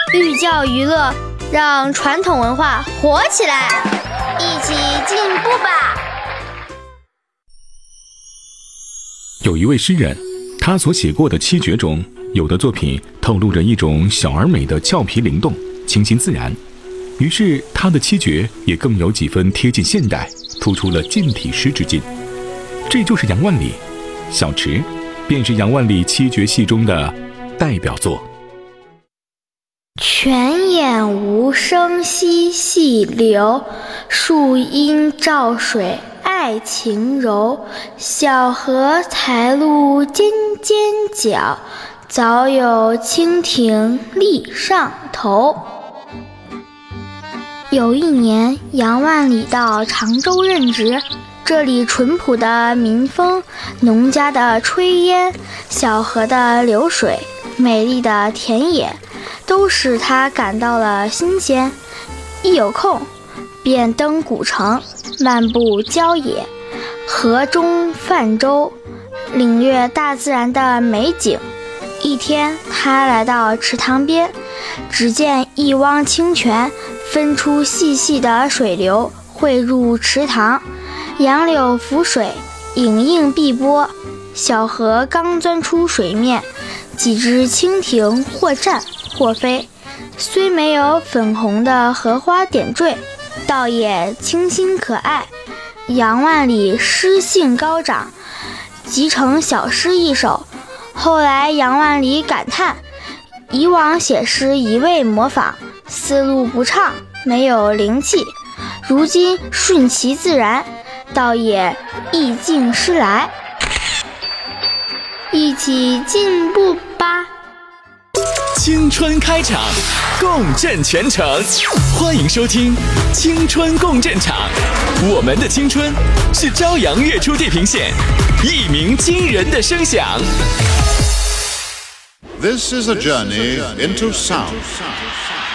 寓教于乐，让传统文化活起来，一起进步吧。 有一位诗人，他所写过的七绝中，有的作品透露着一种小而美的俏皮灵动，清新自然。于是他的七绝也更有几分贴近现代，突出了近体诗之劲。这就是杨万里，小池便是杨万里七绝戏中的代表作。 泉眼无声惜细流，树阴照水爱晴柔。小荷才露尖尖角，早有蜻蜓立上头。有一年，杨万里到常州任职，这里淳朴的民风，农家的炊烟，小河的流水，美丽的田野，都使他感到了新鲜。一有空，便登古城，漫步郊野，河中泛舟，领略大自然的美景。一天，他来到池塘边，只见一汪清泉分出细细的水流，汇入池塘。杨柳浮水，影映碧波，小河刚钻出水面，几只蜻蜓或站或飞，虽没有粉红的荷花点缀，倒也清新可爱。杨万里诗兴高涨，集成小诗一首。后来杨万里感叹，以往写诗一味模仿，思路不畅，没有灵气，如今顺其自然，倒也意境诗来。一起进步吧。 青春开场，共振全城，欢迎收听青春共振场。我们的青春是朝阳月出地平线，一鸣惊人的声响。 This is a journey into sound.